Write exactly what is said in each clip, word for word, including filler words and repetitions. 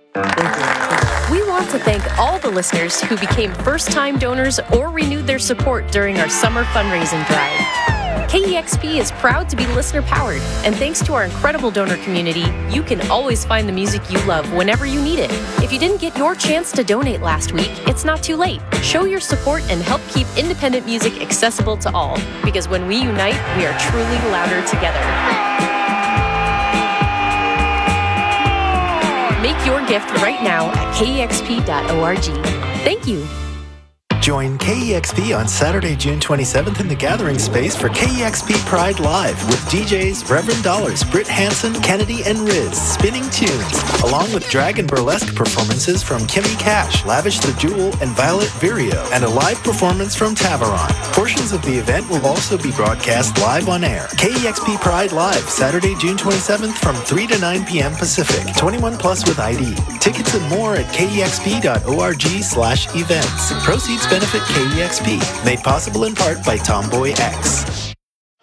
Thank you. We want to thank all the listeners who became first-time donors or renewed their support during our summer fundraising drive. K E X P is proud to be listener-powered, and thanks to our incredible donor community, you can always find the music you love whenever you need it. If you didn't get your chance to donate last week, it's not too late. Show your support and help keep independent music accessible to all, because when we unite, we are truly louder together. Make your gift right now at K E X P dot org. Thank you. Join K E X P on Saturday, June twenty-seventh in the Gathering Space for K E X P Pride Live with D Js Reverend Dollars, Britt Hansen, Kennedy, and Riz spinning tunes, along with drag and burlesque performances from Kimmy Cash, Lavish the Jewel, and Violet Virio, and a live performance from Taveron. Portions of the event will also be broadcast live on air. K E X P Pride Live, Saturday, June twenty-seventh from three to nine p.m. Pacific. twenty-one plus with I D. Tickets and more at K E X P dot org slash events. Proceeds benefit K E X P. Made possible in part by Tomboy X.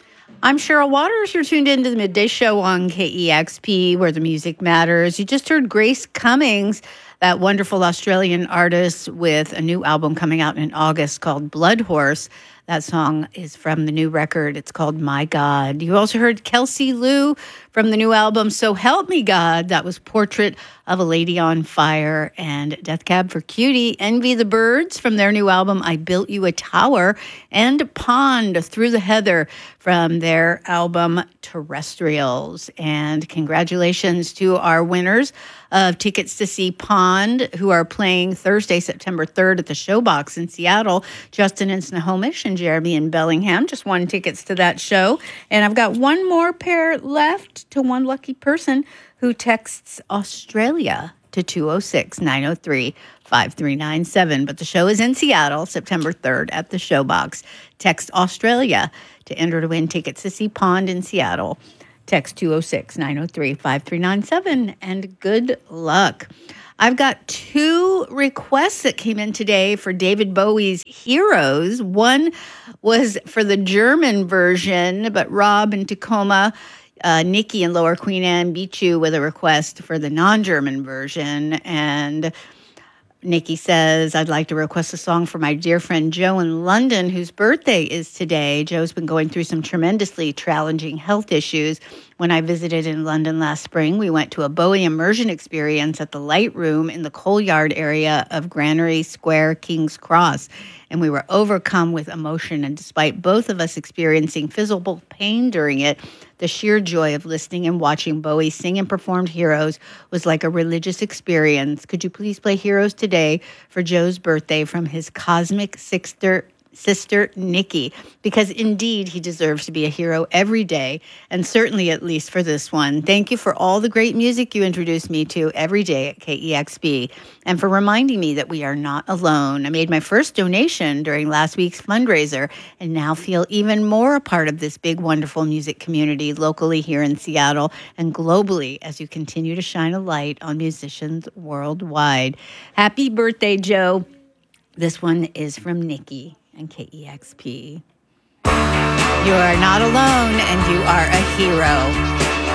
I'm Cheryl Waters. You're tuned into the Midday Show on K E X P, where the music matters. You just heard Grace Cummings, that wonderful Australian artist with a new album coming out in August called Blood Horse. That song is from the new record. It's called My God. You also heard Kelsey Lou from the new album So Help Me God. That was Portrait of a Lady on Fire, and Death Cab for Cutie. Envy the Birds from their new album I Built You a Tower, and Pond Through the Heather from their album Terrestrials. And congratulations to our winners of tickets to see Pond, who are playing Thursday, September third at the Showbox in Seattle. Justin and Snohomish and Jeremy in Bellingham just won tickets to that show. And I've got one more pair left to one lucky person who texts Australia to two oh six, nine oh three, five three nine seven. But the show is in Seattle, September third at the Showbox. Text Australia to enter to win tickets to see Pond in Seattle. Text two oh six, nine oh three, five three nine seven, and good luck. I've got two requests that came in today for David Bowie's Heroes. One was for the German version, but Rob in Tacoma, uh, Nikki in Lower Queen Anne beat you with a request for the non-German version. And Nikki says, I'd like to request a song for my dear friend Joe in London, whose birthday is today. Joe's been going through some tremendously challenging health issues. When I visited in London last spring, we went to a Bowie immersion experience at the Light Room in the Coal Yard area of Granary Square, King's Cross. And we were overcome with emotion. And despite both of us experiencing physical pain during it, the sheer joy of listening and watching Bowie sing and perform Heroes was like a religious experience. Could you please play Heroes today for Joe's birthday from his cosmic sister, sister Nikki? Because indeed, he deserves to be a hero every day, and certainly at least for this one. Thank you for all the great music you introduce me to every day at K E X P, and for reminding me that we are not alone. I made my first donation during last week's fundraiser, and now feel even more a part of this big, wonderful music community locally here in Seattle and globally as you continue to shine a light on musicians worldwide. Happy birthday, Joe. This one is from Nikki and K E X P. You are not alone, and you are a hero.